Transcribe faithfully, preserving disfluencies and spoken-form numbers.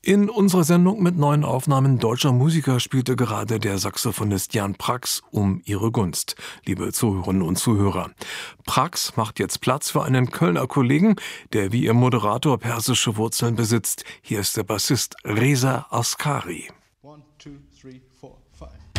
In unserer Sendung mit neuen Aufnahmen deutscher Musiker spielte gerade der Saxophonist Jan Prax um ihre Gunst, liebe Zuhörerinnen und Zuhörer. Prax macht jetzt Platz für einen Kölner Kollegen, der wie ihr Moderator persische Wurzeln besitzt. Hier ist der Bassist Reza Askari. One, two, three, four, five.